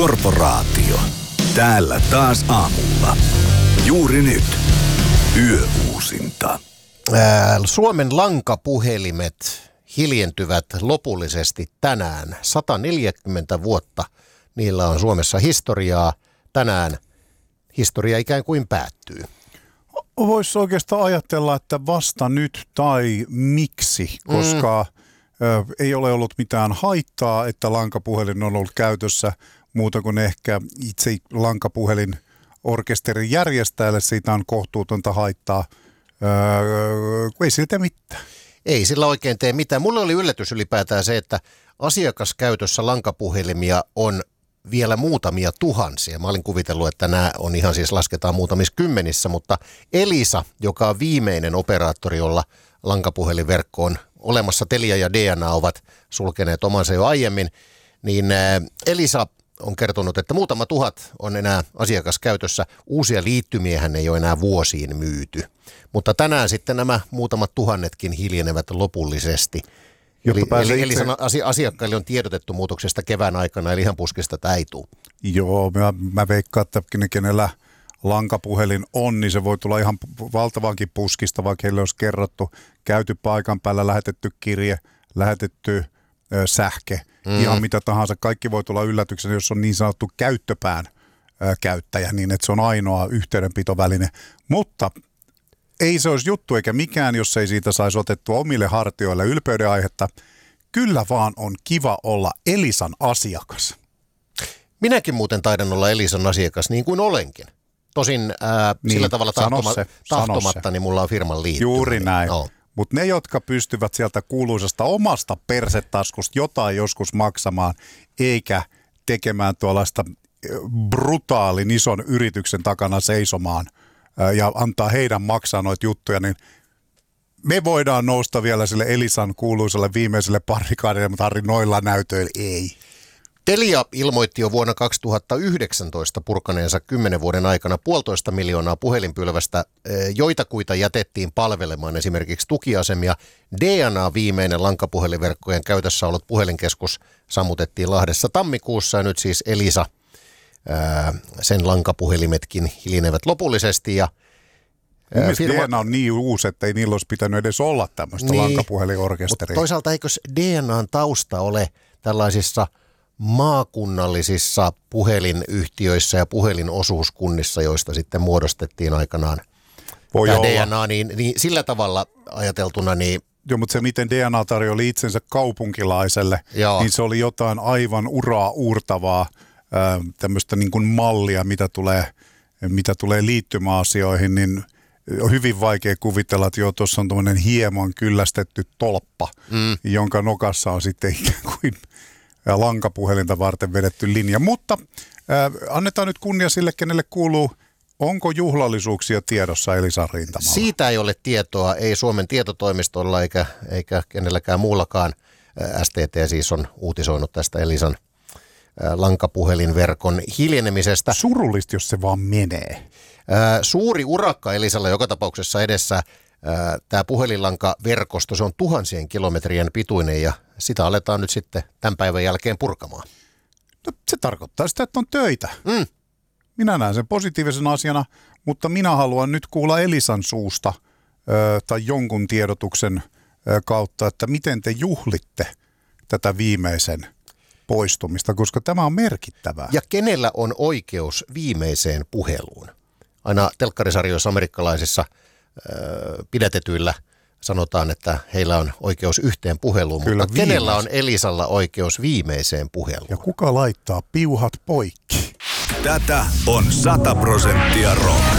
Korporaatio. Täällä taas aamulla. Juuri nyt. Yöuusinta. Suomen lankapuhelimet hiljentyvät lopullisesti tänään. 140 vuotta niillä on Suomessa historiaa. Tänään historia ikään kuin päättyy. Voisi oikeastaan ajatella, että vasta nyt tai miksi, koska ei ole ollut mitään haittaa, että lankapuhelin on ollut käytössä muuta kuin ehkä itse lankapuhelin orkesterin järjestäjälle siitä on kohtuutonta haittaa. Ei siltä mitään. Ei sillä oikein tee mitään. Mulle oli yllätys ylipäätään se, että asiakaskäytössä lankapuhelimia on vielä muutamia tuhansia. Mä olin kuvitellut, että nämä on ihan siis lasketaan muutamissa kymmenissä, mutta Elisa, joka on viimeinen operaattori, jolla lankapuhelinverkko on olemassa, Telia ja DNA ovat sulkeneet omansa jo aiemmin, niin Elisa on kertonut, että muutama tuhat on enää asiakaskäytössä. Uusia liittymiähän ei ole enää vuosiin myyty. Mutta tänään sitten nämä muutamat tuhannetkin hiljenevät lopullisesti. Eli Elisan asiakkaille on tiedotettu muutoksesta kevään aikana, eli ihan puskista tämä ei tule. Joo, mä veikkaan, että kenellä lankapuhelin on, niin se voi tulla ihan valtavankin puskista, vaikka heille olisi kerrottu, käyty paikan päällä, lähetetty kirje, lähetetty sähke, ihan mitä tahansa. Kaikki voi tulla yllätyksenä, jos on niin sanottu käyttöpään käyttäjä, niin että se on ainoa yhteydenpitoväline. Mutta ei se olisi juttu eikä mikään, jos ei siitä saisi otettua omille hartioille ylpeyden aihetta. Kyllä vaan on kiva olla Elisan asiakas. Minäkin muuten taidan olla Elisan asiakas, niin kuin olenkin. Tosin sillä tavalla tahtomatta, niin mulla on firman liittymä. Juuri näin. No. Mutta ne, jotka pystyvät sieltä kuuluisasta omasta persetaskusta jotain joskus maksamaan, eikä tekemään tuollaista brutaalin ison yrityksen takana seisomaan ja antaa heidän maksaa noita juttuja, niin me voidaan nousta vielä sille Elisan kuuluiselle viimeiselle barrikaadille, mutta Harri, noilla näytöillä ei. Telia ilmoitti jo vuonna 2019 purkaneensa 10 vuoden aikana 1,5 miljoonaa puhelinpylvästä. Joitakuita jätettiin palvelemaan esimerkiksi tukiasemia. DNA viimeinen lankapuhelinverkkojen käytössä ollut puhelinkeskus sammutettiin Lahdessa tammikuussa ja nyt siis Elisa, sen lankapuhelimetkin hiljenevät lopullisesti. Ja mun mielestä DNA on niin uusi, että ei niillä olisi pitänyt edes olla tämmöistä lankapuhelinorkesteria. Mutta toisaalta eikös DNAn tausta ole tällaisissa maakunnallisissa puhelinyhtiöissä ja puhelinosuuskunnissa, joista sitten muodostettiin aikanaan tämä DNA, niin sillä tavalla ajateltuna niin. Joo, mutta se miten DNA tarjoili itsensä kaupunkilaiselle, niin se oli jotain aivan uraa uurtavaa, tämmöistä niin kuin mallia, mitä tulee liittymäasioihin, niin on hyvin vaikea kuvitella, että tuossa on tämmöinen hieman kyllästetty tolppa, jonka nokassa on sitten ikään kuin lankapuhelinta varten vedetty linja. Mutta annetaan nyt kunnia sille, kenelle kuuluu. Onko juhlallisuuksia tiedossa Elisan rintamalla? Siitä ei ole tietoa, ei Suomen tietotoimistolla eikä kenelläkään muullakaan. STT siis on uutisoinut tästä Elisan lankapuhelinverkon hiljenemisestä. Surullista, jos se vaan menee. Suuri urakka Elisalla joka tapauksessa edessä. Tämä puhelinlankaverkosto, se on tuhansien kilometrien pituinen ja sitä aletaan nyt sitten tämän päivän jälkeen purkamaan. No, se tarkoittaa sitä, että on töitä. Minä näen sen positiivisena asiana, mutta minä haluan nyt kuulla Elisan suusta tai jonkun tiedotuksen kautta, että miten te juhlitte tätä viimeisen poistumista, koska tämä on merkittävää. Ja kenellä on oikeus viimeiseen puheluun? Aina telkkarisarjoissa amerikkalaisissa pidätetyillä sanotaan, että heillä on oikeus yhteen puheluun, kyllä, mutta kenellä on Elisalla oikeus viimeiseen puheluun? Ja kuka laittaa piuhat poikki? Tätä on 100% rock.